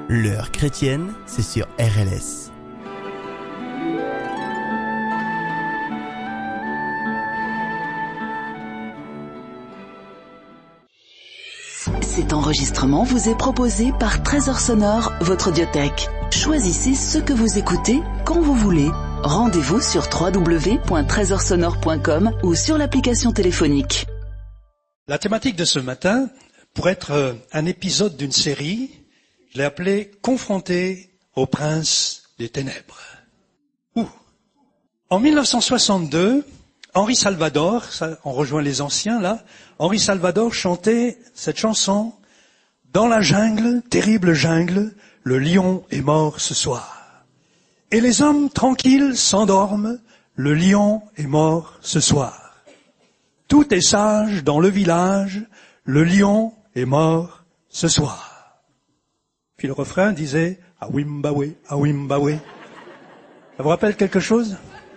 L'heure chrétienne, c'est sur RLS. Cet enregistrement vous est proposé par Trésor Sonore, votre audiothèque. Choisissez ce que vous écoutez quand vous voulez. Rendez-vous sur www.trésorsonore.com ou sur l'application téléphonique. La thématique de ce matin, pour être un épisode d'une série, je l'ai appelé « Confronté au prince des ténèbres ». En 1962, Henri Salvador, ça, on rejoint les anciens là, Henri Salvador chantait cette chanson « Dans la jungle, terrible jungle, le lion est mort ce soir. Et les hommes tranquilles s'endorment, le lion est mort ce soir. Tout est sage dans le village, le lion est mort ce soir. » Puis le refrain disait « Awimbawe, Awimbawe ». Ça vous rappelle quelque chose?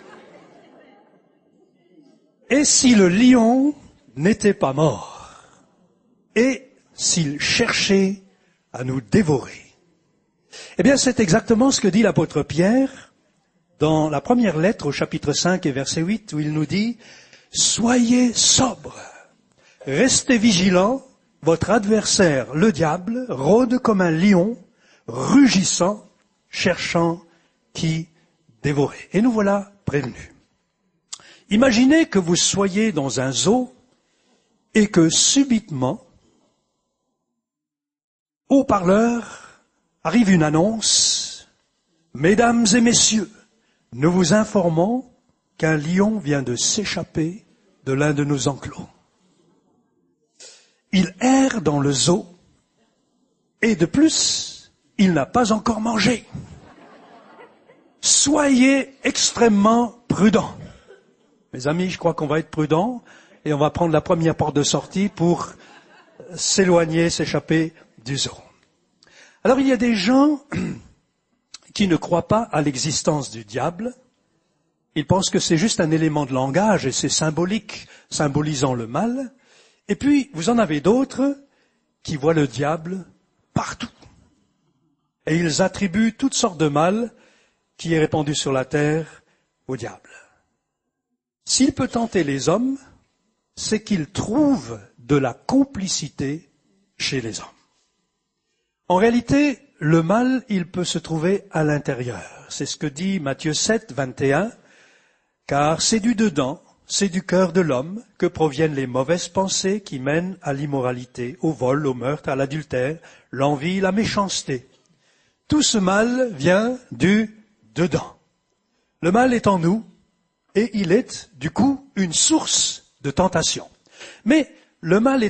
Et si le lion n'était pas mort? Et s'il cherchait à nous dévorer? Eh bien, c'est exactement ce que dit l'apôtre Pierre dans la première lettre au chapitre 5 et verset 8 où il nous dit « Soyez sobres, restez vigilants, votre adversaire, le diable, rôde comme un lion, rugissant, cherchant qui dévorer. » Et nous voilà prévenus. Imaginez que vous soyez dans un zoo et que subitement, au haut-parleur, arrive une annonce. « Mesdames et messieurs, nous vous informons qu'un lion vient de s'échapper de l'un de nos enclos. Il erre dans le zoo et de plus, il n'a pas encore mangé. Soyez extrêmement prudents. » Mes amis, je crois qu'on va être prudents et on va prendre la première porte de sortie pour s'éloigner, s'échapper du zoo. Alors il y a des gens qui ne croient pas à l'existence du diable. Ils pensent que c'est juste un élément de langage et c'est symbolique, symbolisant le mal. Et puis, vous en avez d'autres qui voient le diable partout. Et ils attribuent toutes sortes de mal qui est répandu sur la terre au diable. S'il peut tenter les hommes, c'est qu'il trouve de la complicité chez les hommes. En réalité, le mal, il peut se trouver à l'intérieur. C'est ce que dit Matthieu 7, 21, « Car c'est du dedans, c'est du cœur de l'homme que proviennent les mauvaises pensées qui mènent à l'immoralité, au vol, au meurtre, à l'adultère, l'envie, la méchanceté. Tout ce mal vient du dedans. Le mal est en nous et il est, du coup, une source de tentation. Mais le mal est